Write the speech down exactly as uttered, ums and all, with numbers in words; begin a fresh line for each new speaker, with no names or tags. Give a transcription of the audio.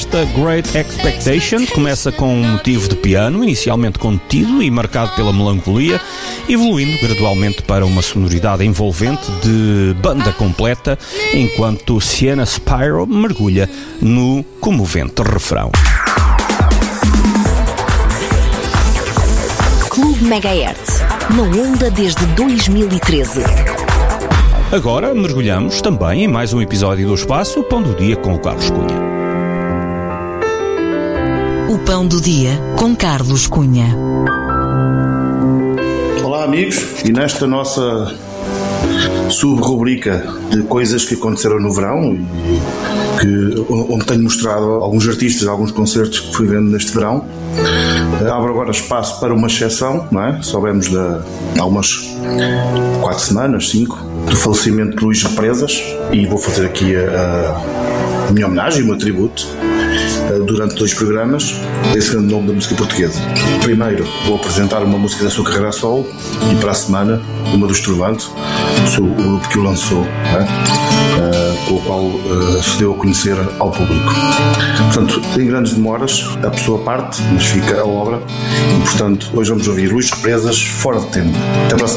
esta Great Expectation começa com um motivo de piano, inicialmente contido e marcado pela melancolia, evoluindo gradualmente para uma sonoridade envolvente de banda completa, enquanto Sienna Spiro mergulha no comovente refrão.
Clube Megahertz, na onda desde dois mil e treze.
Agora mergulhamos também em mais um episódio do Espaço, o Pão do Dia com o Carlos Cunha.
O Pão do Dia com Carlos Cunha.
Olá amigos, e nesta nossa sub-rubrica de coisas que aconteceram no verão, e que, onde tenho mostrado alguns artistas, alguns concertos que fui vendo neste verão, abro agora espaço para uma exceção, não é? Soubemos de há umas quatro semanas, cinco, do falecimento de Luís Represas, e vou fazer aqui a, a minha homenagem, o meu tributo, durante dois programas, desse grande nome da música portuguesa. Primeiro vou apresentar uma música da sua carreira a solo, e para a semana uma do Estrovante, o grupo que o lançou, né? uh, com o qual uh, se deu a conhecer ao público. Portanto, sem grandes demoras, a pessoa parte, mas fica a obra, e portanto hoje vamos ouvir Luís Represas, Fora de Tempo. Até para a semana.